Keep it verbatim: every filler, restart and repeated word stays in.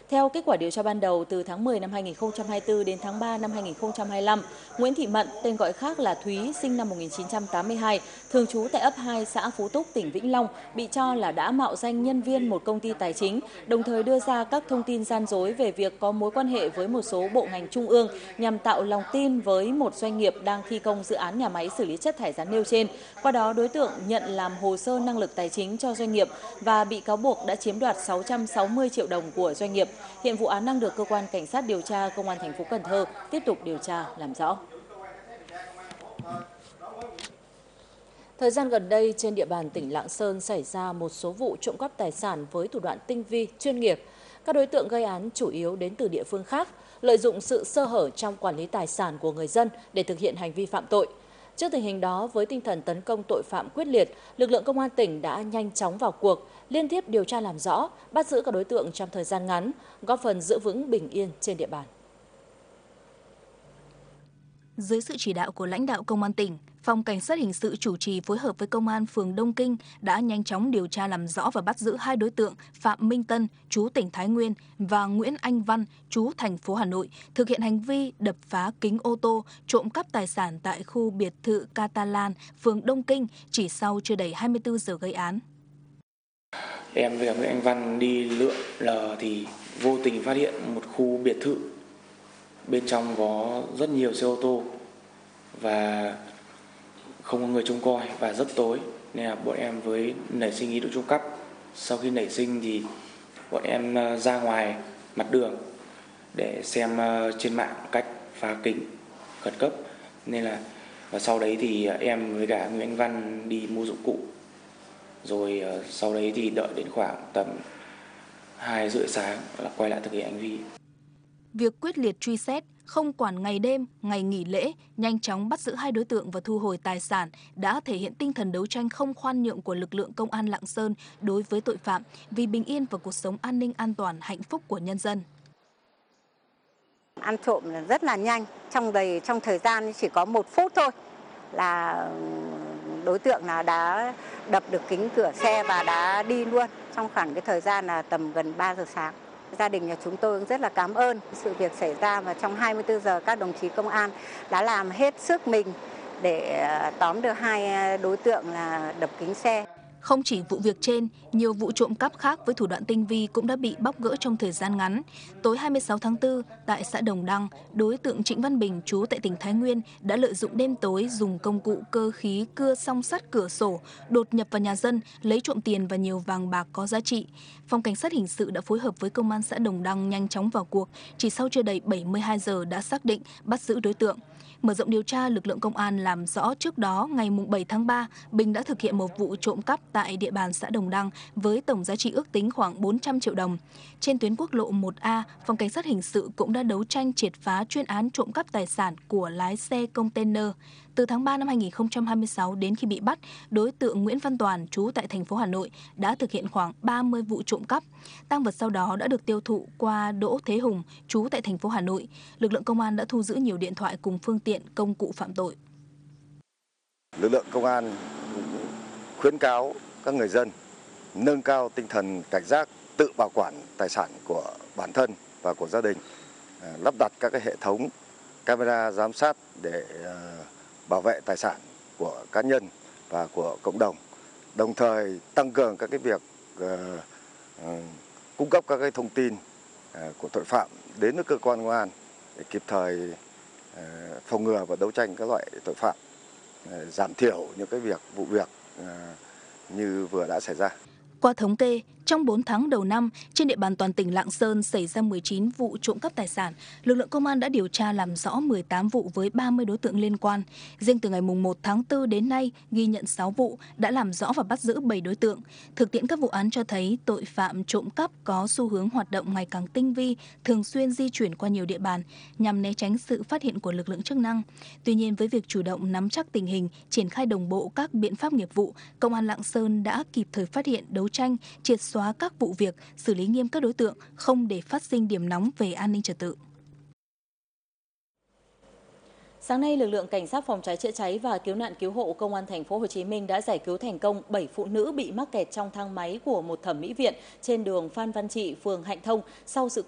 Theo kết quả điều tra ban đầu, từ tháng mười năm hai nghìn không trăm hai mươi tư đến tháng ba năm hai nghìn không trăm hai mươi lăm, Nguyễn Thị Mận, tên gọi khác là Thúy, sinh năm một nghìn chín trăm tám mươi hai, thường trú tại ấp hai xã Phú Túc, tỉnh Vĩnh Long, bị cho là đã mạo danh nhân viên một công ty tài chính, đồng thời đưa ra các thông tin gian dối về việc có mối quan hệ với một số bộ ngành trung ương nhằm tạo lòng tin với một doanh nghiệp đang thi công dự án nhà máy xử lý chất thải rắn nêu trên. Qua đó, đối tượng nhận làm hồ sơ năng lực tài chính cho doanh nghiệp và bị cáo buộc đã chiếm đoạt sáu trăm sáu mươi triệu đồng của doanh nghiệp. Hiện vụ án đang được cơ quan cảnh sát điều tra công an thành phố Cần Thơ tiếp tục điều tra làm rõ. Thời gian gần đây, trên địa bàn tỉnh Lạng Sơn xảy ra một số vụ trộm cắp tài sản với thủ đoạn tinh vi, chuyên nghiệp. Các đối tượng gây án chủ yếu đến từ địa phương khác, lợi dụng sự sơ hở trong quản lý tài sản của người dân để thực hiện hành vi phạm tội. Trước tình hình đó, với tinh thần tấn công tội phạm quyết liệt, lực lượng công an tỉnh đã nhanh chóng vào cuộc, liên tiếp điều tra làm rõ, bắt giữ các đối tượng trong thời gian ngắn, góp phần giữ vững bình yên trên địa bàn. Dưới sự chỉ đạo của lãnh đạo công an tỉnh, Phòng Cảnh sát Hình sự chủ trì phối hợp với Công an phường Đông Kinh đã nhanh chóng điều tra làm rõ và bắt giữ hai đối tượng Phạm Minh Tân, trú tỉnh Thái Nguyên và Nguyễn Anh Văn, trú thành phố Hà Nội, thực hiện hành vi đập phá kính ô tô, trộm cắp tài sản tại khu biệt thự Catalan, phường Đông Kinh chỉ sau chưa đầy hai mươi tư giờ gây án. Em với Nguyễn Anh Văn đi lượn lờ thì vô tình phát hiện một khu biệt thự. Bên trong có rất nhiều xe ô tô và không có người trông coi và rất tối, nên là bọn em với nảy sinh ý định trộm cắp. Sau khi nảy sinh thì bọn em ra ngoài mặt đường để xem trên mạng cách phá kính khẩn cấp, nên là và sau đấy thì em với cả Nguyễn Anh Văn đi mua dụng cụ, rồi sau đấy thì đợi đến khoảng tầm hai rưỡi sáng là quay lại thực hiện hành vi. Việc quyết liệt truy xét, không quản ngày đêm, ngày nghỉ lễ, nhanh chóng bắt giữ hai đối tượng và thu hồi tài sản đã thể hiện tinh thần đấu tranh không khoan nhượng của lực lượng công an Lạng Sơn đối với tội phạm vì bình yên và cuộc sống an ninh an toàn hạnh phúc của nhân dân. Ăn trộm rất là nhanh, trong đầy trong thời gian chỉ có một phút thôi là đối tượng là đã đập được kính cửa xe và đã đi luôn, trong khoảng cái thời gian là tầm gần ba giờ sáng. Gia đình nhà chúng tôi rất là cảm ơn sự việc xảy ra, và trong hai mươi tư giờ các đồng chí công an đã làm hết sức mình để tóm được hai đối tượng là đập kính xe. Không chỉ vụ việc trên, nhiều vụ trộm cắp khác với thủ đoạn tinh vi cũng đã bị bóc gỡ trong thời gian ngắn. Tối hai mươi sáu tháng tư, tại xã Đồng Đăng, đối tượng Trịnh Văn Bình, trú tại tỉnh Thái Nguyên, đã lợi dụng đêm tối dùng công cụ cơ khí cưa song sắt cửa sổ, đột nhập vào nhà dân, lấy trộm tiền và nhiều vàng bạc có giá trị. Phòng Cảnh sát Hình sự đã phối hợp với Công an xã Đồng Đăng nhanh chóng vào cuộc, chỉ sau chưa đầy bảy mươi hai giờ đã xác định, bắt giữ đối tượng. Mở rộng điều tra, lực lượng công an làm rõ trước đó ngày bảy tháng ba, Bình đã thực hiện một vụ trộm cắp tại địa bàn xã Đồng Đăng với tổng giá trị ước tính khoảng bốn trăm triệu đồng. Trên tuyến quốc lộ một A, Phòng Cảnh sát Hình sự cũng đã đấu tranh triệt phá chuyên án trộm cắp tài sản của lái xe container. Từ tháng ba năm hai nghìn không trăm hai mươi sáu đến khi bị bắt, đối tượng Nguyễn Văn Toàn, trú tại thành phố Hà Nội, đã thực hiện khoảng ba mươi vụ trộm cắp. Tang vật sau đó đã được tiêu thụ qua Đỗ Thế Hùng, trú tại thành phố Hà Nội. Lực lượng công an đã thu giữ nhiều điện thoại cùng phương tiện, công cụ phạm tội. Lực lượng công an khuyến cáo các người dân nâng cao tinh thần cảnh giác, tự bảo quản tài sản của bản thân và của gia đình, lắp đặt các cái hệ thống camera giám sát để bảo vệ tài sản của cá nhân và của cộng đồng, đồng thời tăng cường các cái việc uh, uh, cung cấp các cái thông tin uh, của tội phạm đến với cơ quan công an để kịp thời uh, phòng ngừa và đấu tranh các loại tội phạm, uh, giảm thiểu những cái việc vụ việc uh, như vừa đã xảy ra. Qua thống kê, trong bốn tháng đầu năm, trên địa bàn toàn tỉnh Lạng Sơn xảy ra mười chín vụ trộm cắp tài sản. Lực lượng công an đã điều tra làm rõ mười tám vụ với ba mươi đối tượng liên quan. Riêng từ ngày một tháng tư đến nay, ghi nhận sáu vụ, đã làm rõ và bắt giữ bảy đối tượng. Thực tiễn các vụ án cho thấy tội phạm trộm cắp có xu hướng hoạt động ngày càng tinh vi, thường xuyên di chuyển qua nhiều địa bàn, nhằm né tránh sự phát hiện của lực lượng chức năng. Tuy nhiên, với việc chủ động nắm chắc tình hình, triển khai đồng bộ các biện pháp nghiệp vụ, Công an Lạng Sơn đã kịp thời phát hiện, đấu tranh, triệt xóa các vụ việc, xử lý nghiêm các đối tượng, không để phát sinh điểm nóng về an ninh trật tự. Sáng nay, lực lượng cảnh sát phòng cháy chữa cháy và cứu nạn cứu hộ Công an thành phố Hồ Chí Minh đã giải cứu thành công bảy phụ nữ bị mắc kẹt trong thang máy của một thẩm mỹ viện trên đường Phan Văn Trị, phường Hạnh Thông sau sự